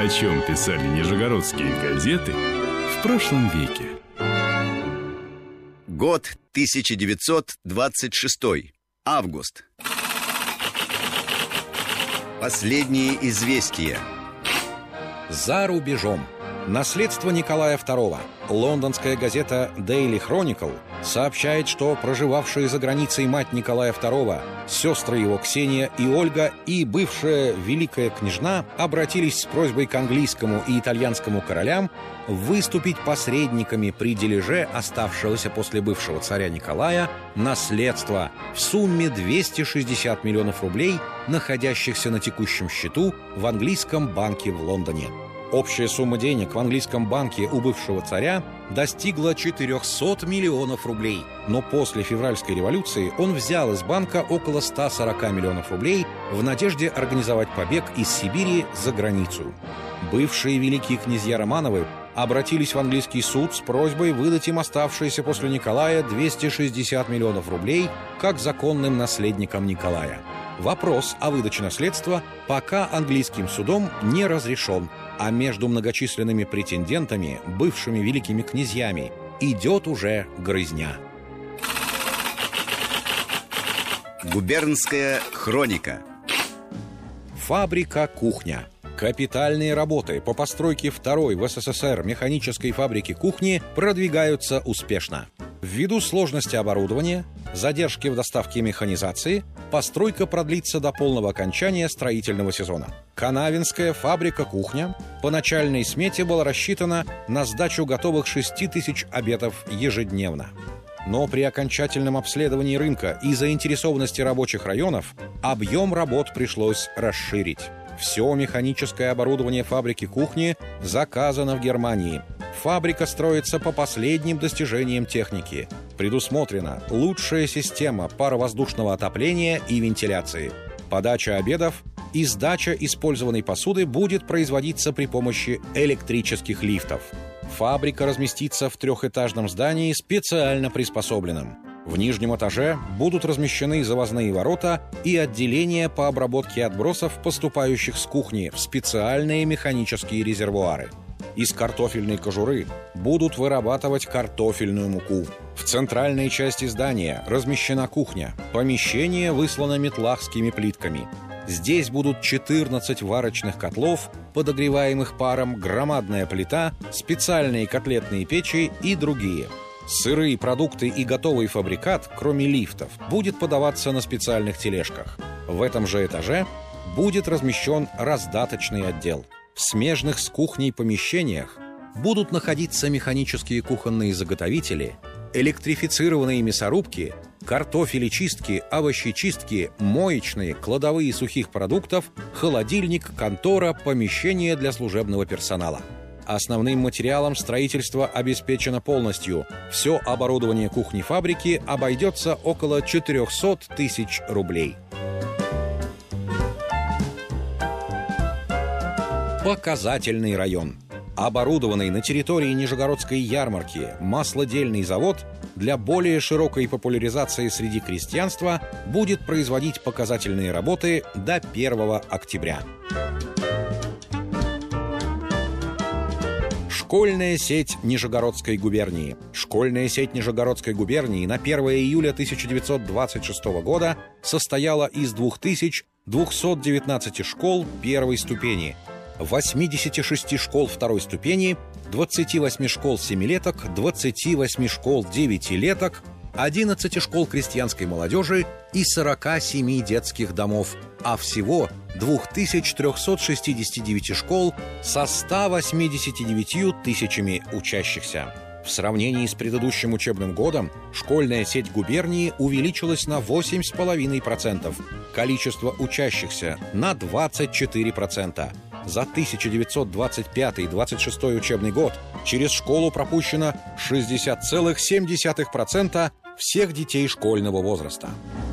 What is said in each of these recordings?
О чем писали нижегородские газеты в прошлом веке. Год 1926. Август. Последние известия. За рубежом. Наследство Николая II. Лондонская газета Daily Chronicle сообщает, что проживавшие за границей мать Николая II, сестры его Ксения и Ольга и бывшая великая княжна обратились с просьбой к английскому и итальянскому королям выступить посредниками при дележе оставшегося после бывшего царя Николая наследства в сумме 260 миллионов рублей, находящихся на текущем счету в английском банке в Лондоне. Общая сумма денег в английском банке у бывшего царя достигла 400 миллионов рублей. Но после февральской революции он взял из банка около 140 миллионов рублей в надежде организовать побег из Сибири за границу. Бывшие великие князья Романовы обратились в английский суд с просьбой выдать им оставшиеся после Николая 260 миллионов рублей как законным наследникам Николая. Вопрос о выдаче наследства пока английским судом не разрешен, а между многочисленными претендентами, бывшими великими князьями, идет уже грызня. Губернская хроника. Фабрика-кухня. Капитальные работы по постройке второй в СССР механической фабрики кухни продвигаются успешно. Ввиду сложности оборудования, задержки в доставке механизации, постройка продлится до полного окончания строительного сезона. Канавинская фабрика-кухня по начальной смете была рассчитана на сдачу готовых 6000 обедов ежедневно. Но при окончательном обследовании рынка и заинтересованности рабочих районов объем работ пришлось расширить. Все механическое оборудование фабрики кухни заказано в Германии. Фабрика строится по последним достижениям техники. Предусмотрена лучшая система паровоздушного отопления и вентиляции. Подача обедов и сдача использованной посуды будет производиться при помощи электрических лифтов. Фабрика разместится в трехэтажном здании, специально приспособленном. В нижнем этаже будут размещены завозные ворота и отделения по обработке отбросов, поступающих с кухни, в специальные механические резервуары. Из картофельной кожуры будут вырабатывать картофельную муку. В центральной части здания размещена кухня. Помещение выслано метлахскими плитками. Здесь будут 14 варочных котлов, подогреваемых паром, громадная плита, специальные котлетные печи и другие. Сырые продукты и готовый фабрикат, кроме лифтов, будет подаваться на специальных тележках. В этом же этаже будет размещен раздаточный отдел. В смежных с кухней помещениях будут находиться механические кухонные заготовители, электрифицированные мясорубки, картофелечистки, овощечистки, моечные, кладовые сухих продуктов, холодильник, контора, помещение для служебного персонала. Основным материалом строительства обеспечено полностью. Все оборудование кухни-фабрики обойдется около 400 тысяч рублей. Показательный район. Оборудованный на территории Нижегородской ярмарки маслодельный завод для более широкой популяризации среди крестьянства будет производить показательные работы до 1 октября. Школьная сеть Нижегородской губернии. Школьная сеть Нижегородской губернии на 1 июля 1926 года состояла из 2219 школ первой ступени, 86 школ второй ступени, 28 школ семилеток, 28 школ девятилеток, 11 школ крестьянской молодежи и 47 детских домов, а всего 2369 школ со 189 тысячами учащихся. В сравнении с предыдущим учебным годом школьная сеть губернии увеличилась на 8,5%, количество учащихся на 24%. За 1925-26 учебный год через школу пропущено 60,7% всех детей школьного возраста.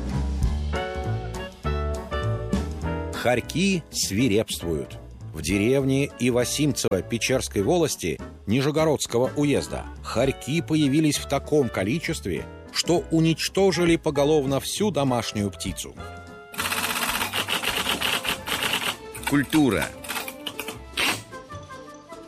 Хорьки свирепствуют. В деревне Ивасимцево Печерской волости Нижегородского уезда хорьки появились в таком количестве, что уничтожили поголовно всю домашнюю птицу. Культура.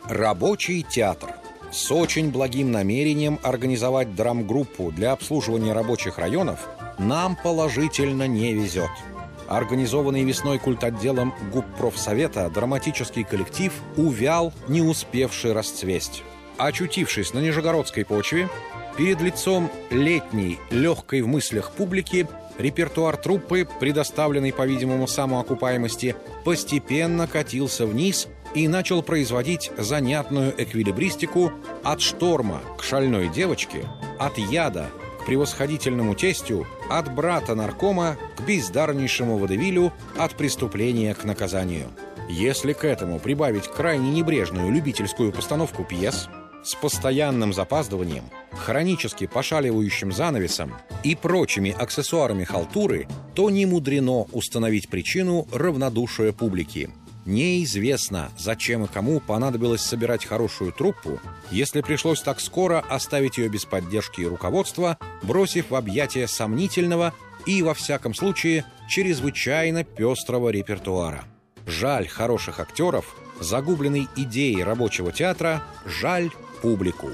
Рабочий театр. С очень благим намерением организовать драмгруппу для обслуживания рабочих районов нам положительно не везет. Организованный весной культотделом губпрофсовета драматический коллектив увял, не успевший расцвесть. Очутившись на нижегородской почве, перед лицом летней, легкой в мыслях публики, репертуар труппы, предоставленный, по-видимому, самоокупаемости, постепенно катился вниз и начал производить занятную эквилибристику от шторма к шальной девочке, от яда к превосходительному тестю, от брата наркома к бездарнейшему водевилю, от преступления к наказанию. Если к этому прибавить крайне небрежную любительскую постановку пьес с постоянным запаздыванием, хронически пошаливающим занавесом и прочими аксессуарами халтуры, то не мудрено установить причину равнодушия публики. Неизвестно, зачем и кому понадобилось собирать хорошую труппу, если пришлось так скоро оставить ее без поддержки и руководства, бросив в объятия сомнительного и, во всяком случае, чрезвычайно пестрого репертуара. Жаль хороших актеров, загубленной идеей рабочего театра, жаль публику.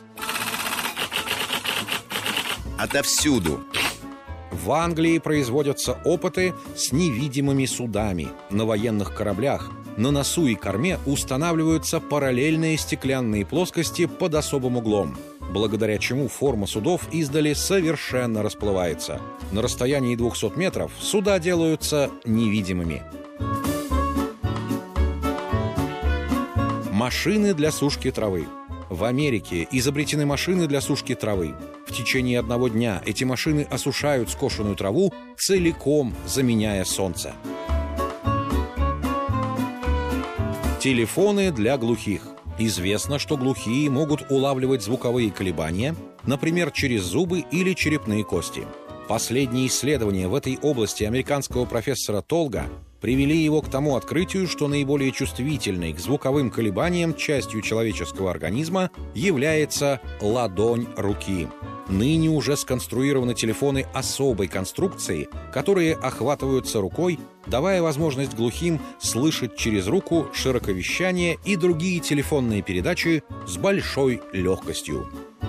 Отовсюду. В Англии производятся опыты с невидимыми судами. На военных кораблях на носу и корме устанавливаются параллельные стеклянные плоскости под особым углом, благодаря чему форма судов издали совершенно расплывается. На расстоянии 200 метров суда делаются невидимыми. Машины для сушки травы. В Америке изобретены машины для сушки травы. В течение одного дня эти машины осушают скошенную траву, целиком заменяя солнце. Телефоны для глухих. Известно, что глухие могут улавливать звуковые колебания, например, через зубы или черепные кости. Последние исследования в этой области американского профессора Толга привели его к тому открытию, что наиболее чувствительной к звуковым колебаниям частью человеческого организма является ладонь руки. Ныне уже сконструированы телефоны особой конструкции, которые охватываются рукой, давая возможность глухим слышать через руку широковещание и другие телефонные передачи с большой легкостью.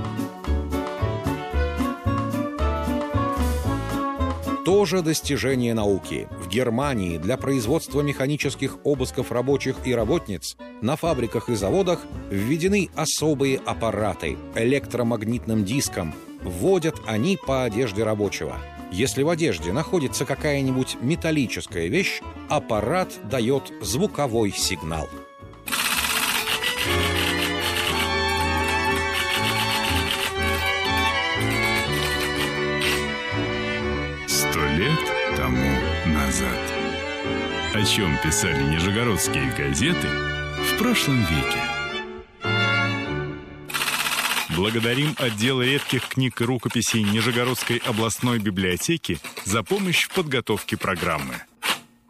Тоже достижение науки. В Германии для производства механических обысков рабочих и работниц на фабриках и заводах введены особые аппараты электромагнитным диском. Вводят они по одежде рабочего. Если в одежде находится какая-нибудь металлическая вещь, аппарат дает звуковой сигнал. Лет тому назад. О чем писали нижегородские газеты в прошлом веке. Благодарим отдел редких книг и рукописей Нижегородской областной библиотеки за помощь в подготовке программы.